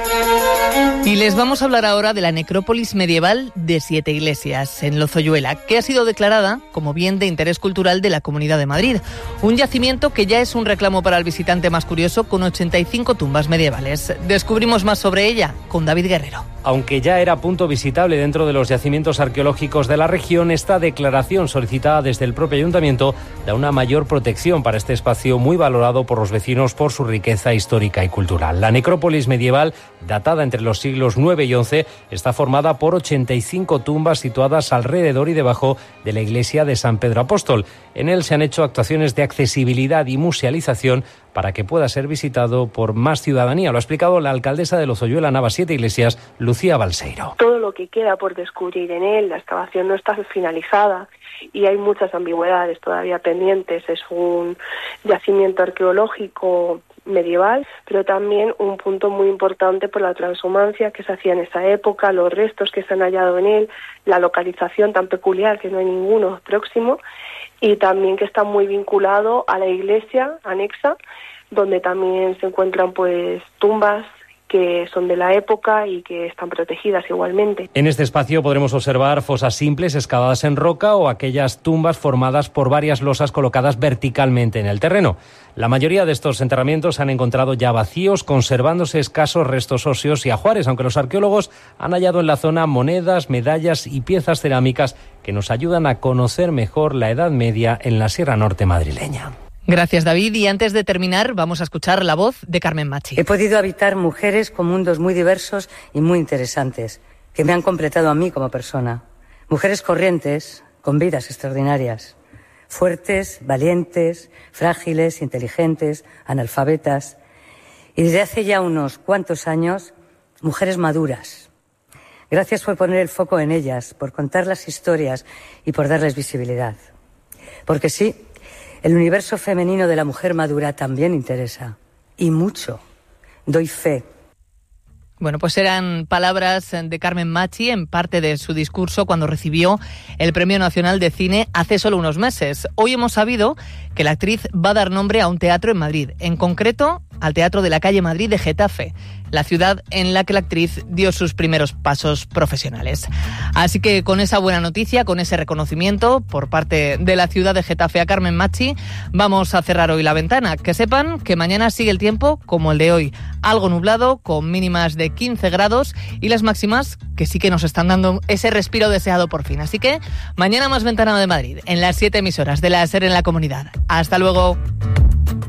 Y les vamos a hablar ahora de la necrópolis medieval de Siete Iglesias, en Lozoyuela, que ha sido declarada como bien de interés cultural de la Comunidad de Madrid. Un yacimiento que ya es un reclamo para el visitante más curioso, con 85 tumbas medievales. Descubrimos más sobre ella con David Guerrero. Aunque ya era punto visitable dentro de los yacimientos arqueológicos de la región, esta declaración solicitada desde el propio ayuntamiento da una mayor protección para este espacio muy valorado por los vecinos por su riqueza histórica y cultural. La necrópolis medieval, datada entre los siglos IX y XI, está formada por 85 tumbas situadas alrededor y debajo de la iglesia de San Pedro Apóstol. En él se han hecho actuaciones de accesibilidad y musealización para que pueda ser visitado por más ciudadanía. Lo ha explicado la alcaldesa de Lozoyuela, Navas Siete Iglesias, Lucía Balseiro. Todo lo que queda por descubrir en él, la excavación no está finalizada y hay muchas ambigüedades todavía pendientes. Es un yacimiento arqueológico medieval, pero también un punto muy importante por la transhumancia que se hacía en esa época, los restos que se han hallado en él, la localización tan peculiar que no hay ninguno próximo, y también que está muy vinculado a la iglesia anexa, donde también se encuentran pues tumbas que son de la época y que están protegidas igualmente. En este espacio podremos observar fosas simples excavadas en roca o aquellas tumbas formadas por varias losas colocadas verticalmente en el terreno. La mayoría de estos enterramientos se han encontrado ya vacíos, conservándose escasos restos óseos y ajuares, aunque los arqueólogos han hallado en la zona monedas, medallas y piezas cerámicas que nos ayudan a conocer mejor la Edad Media en la Sierra Norte madrileña. Gracias, David. Y antes de terminar, vamos a escuchar la voz de Carmen Machi. He podido habitar mujeres con mundos muy diversos y muy interesantes, que me han completado a mí como persona. Mujeres corrientes, con vidas extraordinarias. Fuertes, valientes, frágiles, inteligentes, analfabetas. Y desde hace ya unos cuantos años, mujeres maduras. Gracias por poner el foco en ellas, por contar las historias y por darles visibilidad. Porque sí, el universo femenino de la mujer madura también interesa. Y mucho. Doy fe. Bueno, pues eran palabras de Carmen Machi en parte de su discurso cuando recibió el Premio Nacional de Cine hace solo unos meses. Hoy hemos sabido que la actriz va a dar nombre a un teatro en Madrid, en concreto al Teatro de la Calle Madrid de Getafe, la ciudad en la que la actriz dio sus primeros pasos profesionales. Así que con esa buena noticia, con ese reconocimiento por parte de la ciudad de Getafe a Carmen Machi, vamos a cerrar hoy la ventana. Que sepan que mañana sigue el tiempo como el de hoy, algo nublado, con mínimas de 15 grados y las máximas que sí que nos están dando ese respiro deseado por fin. Así que mañana más Ventana de Madrid, en las 7 emisoras de la SER en la comunidad. ¡Hasta luego!